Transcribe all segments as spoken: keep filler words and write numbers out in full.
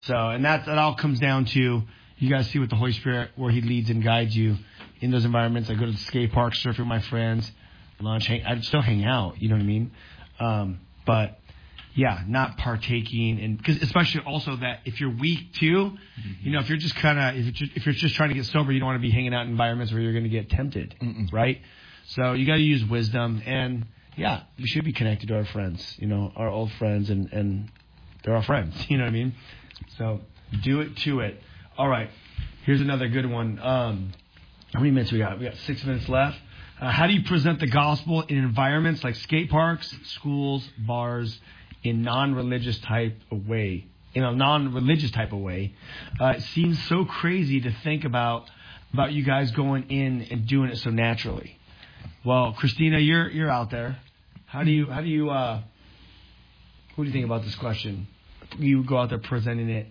So, and that, that all comes down to, you guys see with the Holy Spirit where he leads and guides you in those environments. I go to the skate park, surf with my friends, lunch, hang, I still hang out, you know what I mean? Um, but, yeah, not partaking, and because especially also that if you're weak too, mm-hmm. you know, if you're just kind of, if, you're if you're just trying to get sober, you don't want to be hanging out in environments where you're going to get tempted, Mm-mm. right? So you got to use wisdom, and yeah, we should be connected to our friends, you know, our old friends, and, and they're our friends, you know what I mean? So do it to it. All right, here's another good one. Um, how many minutes we got? We got six minutes left. Uh, how do you present the gospel in environments like skate parks, schools, bars, in non-religious type of way? In a non-religious type of way, uh, it seems so crazy to think about about you guys going in and doing it so naturally. Well, Christina, you're you're out there. How do you how do you uh, what do you think about this question? You go out there presenting it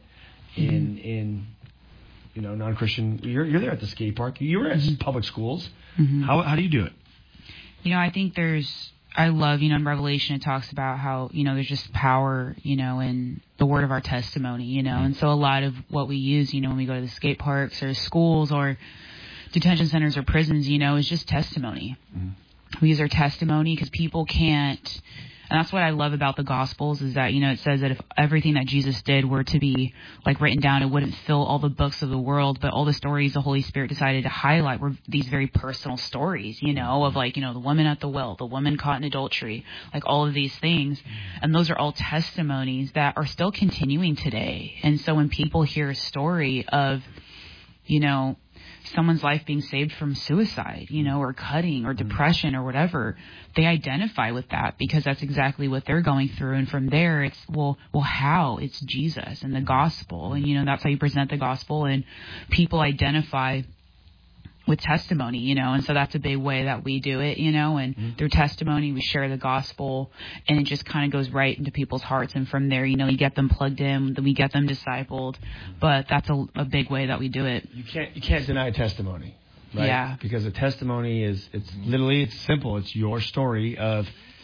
in in you know non-Christian. You're you're there at the skate park. You were at mm-hmm. public schools. Mm-hmm. How how do you do it? You know, I think there's. I love, you know, in Revelation it talks about how, you know, there's just power, you know, in the word of our testimony, you know. And so a lot of what we use, you know, when we go to the skate parks or schools or detention centers or prisons, you know, is just testimony. Mm-hmm. We use our testimony because people can't. And that's what I love about the Gospels is that, you know, it says that if everything that Jesus did were to be, like, written down, it wouldn't fill all the books of the world. But all the stories the Holy Spirit decided to highlight were these very personal stories, you know, of, like, you know, the woman at the well, the woman caught in adultery, like all of these things. And those are all testimonies that are still continuing today. And so when people hear a story of, you know, someone's life being saved from suicide, you know, or cutting or depression or whatever, they identify with that because that's exactly what they're going through. And from there, it's, well, well, how? It's Jesus and the gospel. And, you know, that's how you present the gospel, and people identify with testimony, you know, and so that's a big way that we do it, you know, and mm-hmm. through testimony, we share the gospel, and it just kind of goes right into people's hearts. And from there, you know, you get them plugged in, then we get them discipled, but that's a, a big way that we do it. You can't, you can't deny testimony, right? Yeah. Because a testimony is, it's literally, it's simple. It's your story of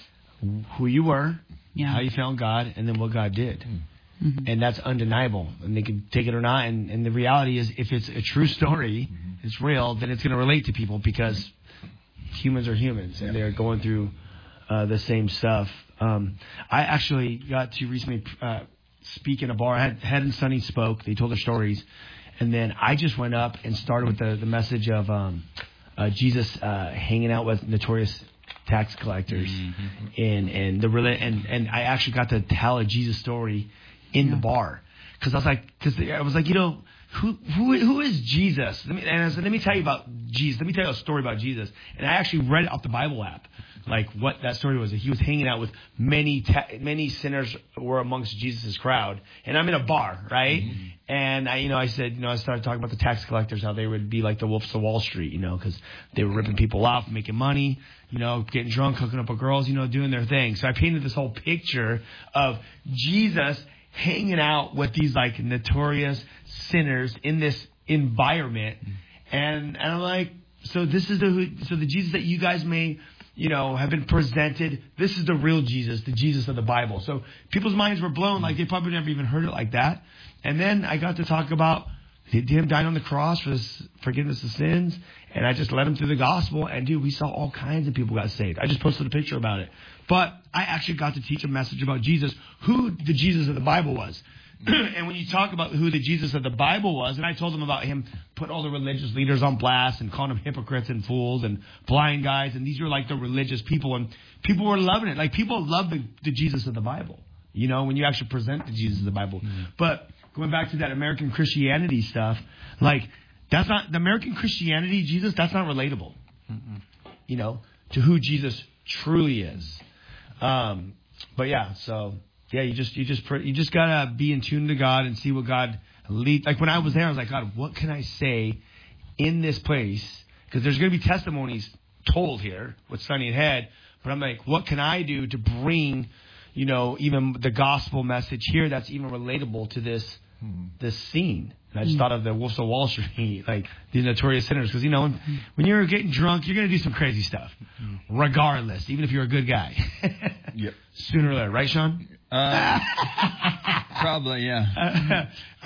who you were, yeah. how you found God, and then what God did. Mm-hmm. And that's undeniable, and they can take it or not. And, and the reality is, if it's a true story, mm-hmm. it's real, then it's going to relate to people because humans are humans, and they're going through uh, the same stuff. Um, I actually got to recently uh, speak in a bar. I had Head and Sunny spoke. They told their stories, and then I just went up and started with the, the message of um, uh, Jesus uh, hanging out with notorious tax collectors, mm-hmm. and and the and and I actually got to tell a Jesus story in yeah. the bar, because I was like, because I was like, you know, who who who is Jesus? Let me, and I said, let me tell you about Jesus. Let me tell you a story about Jesus. And I actually read it off the Bible app, like what that story was. That he was hanging out with many ta- many sinners who were amongst Jesus' crowd. And I'm in a bar, right? Mm-hmm. And I, you know, I said, you know, I started talking about the tax collectors, how they would be like the wolves of Wall Street, you know, because they were ripping people off, making money, you know, getting drunk, hooking up with girls, you know, doing their thing. So I painted this whole picture of Jesus hanging out with these like notorious sinners in this environment, and and I'm like, so this is the so the Jesus that you guys may, you know, have been presented. This is the real Jesus, the Jesus of the Bible. So people's minds were blown, like they probably never even heard it like that. And then I got to talk about him dying on the cross for this forgiveness of sins, and I just led him through the gospel. And dude, we saw all kinds of people got saved. I just posted a picture about it. But I actually got to teach a message about Jesus, who the Jesus of the Bible was. And when you talk about who the Jesus of the Bible was, and I told them about him putting all the religious leaders on blast and calling them hypocrites and fools and blind guys, and these were like the religious people, and people were loving it. Like people love the, the Jesus of the Bible, you know, when you actually present the Jesus of the Bible. Mm-hmm. But going back to that American Christianity stuff, like that's not the American Christianity Jesus. That's not relatable, mm-hmm. you know, to who Jesus truly is. Um, but yeah, so yeah, you just you just you just gotta be in tune to God and see what God leads. Like when I was there, I was like, God, what can I say in this place? Because there's gonna be testimonies told here with Sunny and Head, but I'm like, what can I do to bring, you know, even the gospel message here that's even relatable to this mm-hmm. this scene? And I just mm-hmm. thought of the Wolves of Wall Street, like these notorious sinners, because you know when, when you're getting drunk, you're gonna do some crazy stuff, mm-hmm. regardless, even if you're a good guy. Yep. Sooner or later, right, Sean? Uh, Probably, yeah.